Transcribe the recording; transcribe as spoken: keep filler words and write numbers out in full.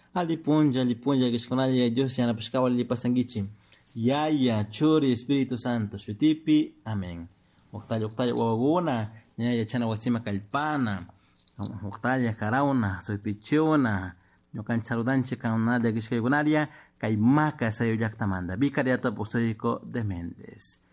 alipunja alipunja kishkunalia Dios yana pashkawa lipasangichi yaya chori Espíritu Santo shutipi amén. Octaya octaya wawuna nyaya chana wasima kalpana octaya karauna soy pichona ñukanchik saludanchik kannalia kishkaykunaria kay maka sayo llaqtamanta Vicariato Apostólico de Méndez.